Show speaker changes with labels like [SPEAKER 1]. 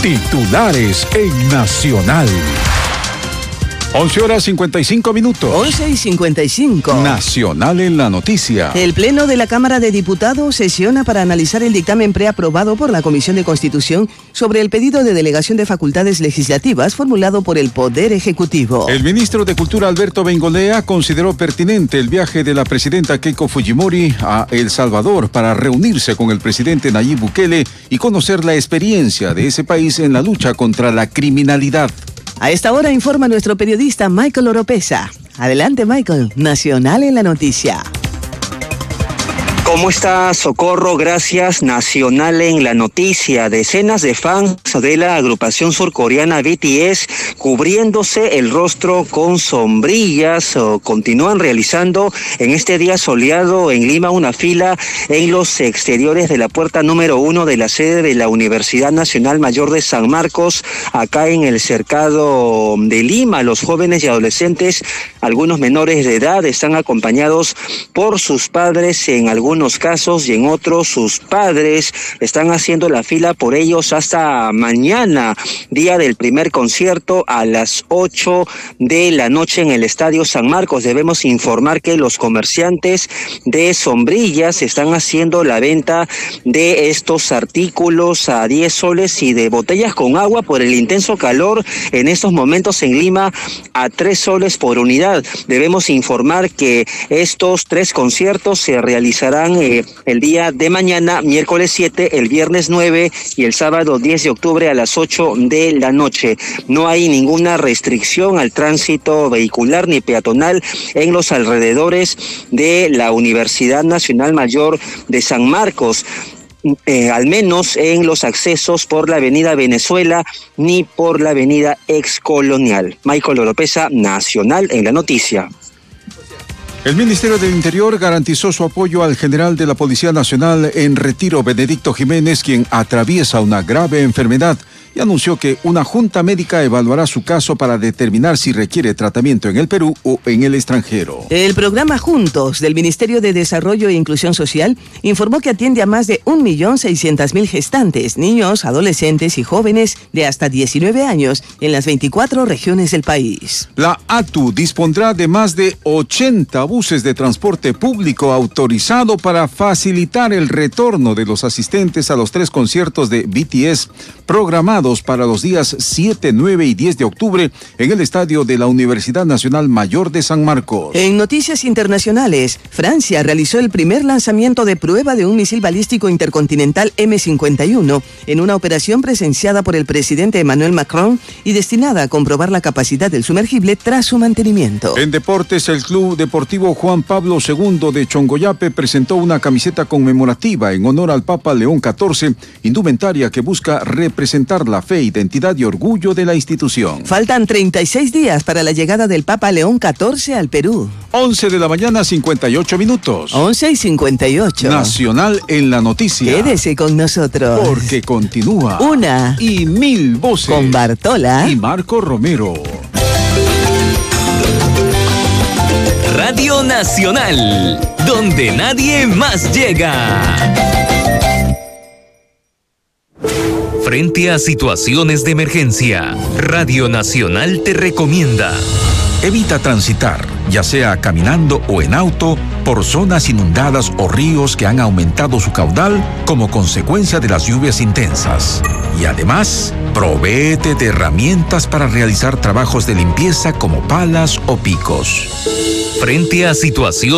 [SPEAKER 1] Titulares en Nacional. 11:55.
[SPEAKER 2] 11:55.
[SPEAKER 1] Nacional en la noticia.
[SPEAKER 2] El Pleno de la Cámara de Diputados sesiona para analizar el dictamen preaprobado por la Comisión de Constitución sobre el pedido de delegación de facultades legislativas formulado por el Poder Ejecutivo.
[SPEAKER 1] El ministro de Cultura, Alberto Bengolea, consideró pertinente el viaje de la presidenta Keiko Fujimori a El Salvador para reunirse con el presidente Nayib Bukele y conocer la experiencia de ese país en la lucha contra la criminalidad.
[SPEAKER 2] A esta hora informa nuestro periodista Michael Oropesa. Adelante, Michael. Nacional en la noticia.
[SPEAKER 3] ¿Cómo está, Socorro? Gracias. Nacional en la noticia. Decenas de fans de la agrupación surcoreana BTS cubriéndose el rostro con sombrillas continúan realizando en este día soleado en Lima una fila en los exteriores de la puerta número 1 de la sede de la Universidad Nacional Mayor de San Marcos, acá en el cercado de Lima. Los jóvenes y adolescentes, algunos menores de edad, están acompañados por sus padres en algunos casos y en otros sus padres están haciendo la fila por ellos hasta mañana, día del primer concierto a las 8 de la noche en el Estadio San Marcos. Debemos informar que los comerciantes de sombrillas están haciendo la venta de estos artículos a 10 soles y de botellas con agua por el intenso calor en estos momentos en Lima a 3 soles por unidad. Debemos informar que estos 3 conciertos se realizarán el día de mañana, miércoles 7, el viernes 9 y el sábado 10 de octubre a las 8 de la noche. No hay ninguna restricción al tránsito vehicular ni peatonal en los alrededores de la Universidad Nacional Mayor de San Marcos. Al menos en los accesos por la avenida Venezuela ni por la avenida Excolonial. Michael Oropesa, Nacional en la noticia.
[SPEAKER 1] El Ministerio del Interior garantizó su apoyo al general de la Policía Nacional en retiro, Benedicto Jiménez, quien atraviesa una grave enfermedad, y anunció que una junta médica evaluará su caso para determinar si requiere tratamiento en el Perú o en el extranjero.
[SPEAKER 2] El programa Juntos del Ministerio de Desarrollo e Inclusión Social informó que atiende a más de 1.600.000 gestantes, niños, adolescentes y jóvenes de hasta 19 años en las 24 regiones del país.
[SPEAKER 1] La ATU dispondrá de más de 80 buses de transporte público autorizado para facilitar el retorno de los asistentes a los 3 conciertos de BTS programados para los días 7, 9 y 10 de octubre en el estadio de la Universidad Nacional Mayor de San Marcos.
[SPEAKER 2] En noticias internacionales, Francia realizó el primer lanzamiento de prueba de un misil balístico intercontinental M51 en una operación presenciada por el presidente Emmanuel Macron y destinada a comprobar la capacidad del sumergible tras su mantenimiento.
[SPEAKER 1] En deportes, el Club Deportivo Juan Pablo II de Chongoyape presentó una camiseta conmemorativa en honor al Papa León XIV, indumentaria que busca representar la fe, identidad y orgullo de la institución.
[SPEAKER 2] Faltan 36 días para la llegada del Papa León XIV al Perú.
[SPEAKER 1] 11 de la mañana, 58 minutos.
[SPEAKER 2] 11:58.
[SPEAKER 1] Nacional en la noticia.
[SPEAKER 2] Quédese con nosotros.
[SPEAKER 1] Porque continúa.
[SPEAKER 2] Una
[SPEAKER 1] y mil voces.
[SPEAKER 2] Con Bartola
[SPEAKER 1] y Marco Romero.
[SPEAKER 4] Radio Nacional, donde nadie más llega. Frente a situaciones de emergencia, Radio Nacional te recomienda:
[SPEAKER 5] evita transitar, ya sea caminando o en auto, por zonas inundadas o ríos que han aumentado su caudal como consecuencia de las lluvias intensas. Y además, provéete de herramientas para realizar trabajos de limpieza como palas o picos.
[SPEAKER 4] Frente a situaciones